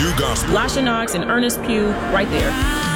New gospel. Lasha Knox and Ernest Pugh right there.